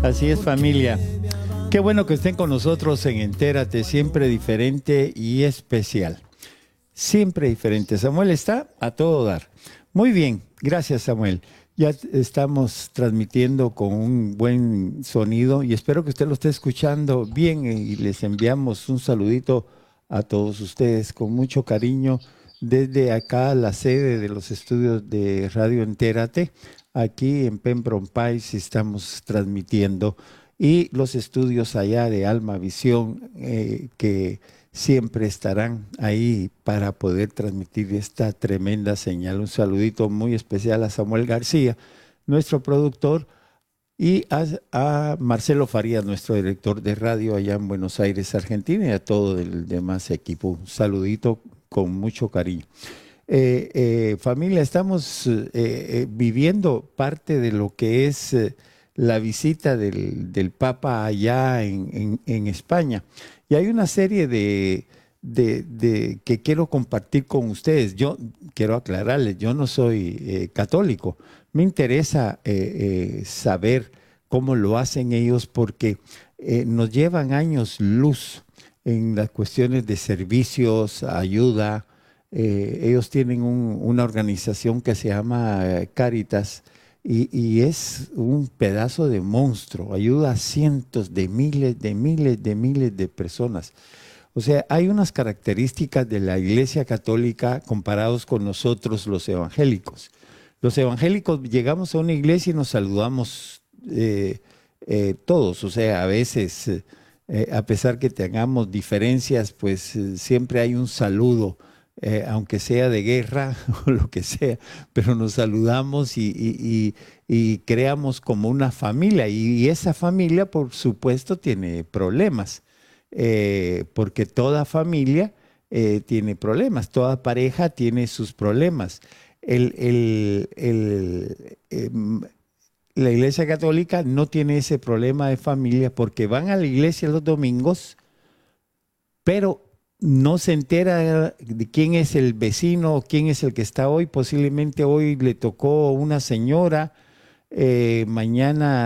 Así es, familia. Qué bueno que estén con nosotros en Entérate, siempre diferente y especial. Siempre diferente. Samuel está a todo dar. Muy bien, gracias, Samuel. Ya estamos transmitiendo con un buen sonido y espero que usted lo esté escuchando bien y les enviamos un saludito a todos ustedes con mucho cariño desde acá, la sede de los estudios de Radio Entérate. Aquí en Pembroke Pines estamos transmitiendo y los estudios allá de Alma Visión que siempre estarán ahí para poder transmitir esta tremenda señal. Un saludito muy especial a Samuel García, nuestro productor, y a Marcelo Farías, nuestro director de radio allá en Buenos Aires, Argentina, y a todo el demás equipo. Un saludito con mucho cariño. Familia, estamos viviendo parte de lo que es la visita del Papa allá en España. Y hay una serie que quiero compartir con ustedes. Yo quiero aclararles, yo no soy católico. Me interesa saber cómo lo hacen ellos porque nos llevan años luz en las cuestiones de servicios, ayuda. Ellos tienen una organización que se llama Caritas y es un pedazo de monstruo, ayuda a cientos de miles, de miles, de miles de personas. O sea, hay unas características de la Iglesia Católica comparados con nosotros los evangélicos. Los evangélicos llegamos a una iglesia y nos saludamos todos, o sea, a veces, a pesar que tengamos diferencias, pues siempre hay un saludo aunque sea de guerra o lo que sea, pero nos saludamos y creamos como una familia. Y esa familia, por supuesto, tiene problemas, porque toda familia tiene problemas, toda pareja tiene sus problemas. El, el, el, em, la Iglesia Católica no tiene ese problema de familia porque van a la iglesia los domingos, pero no se entera de quién es el vecino, quién es el que está hoy. Posiblemente hoy le tocó una señora, mañana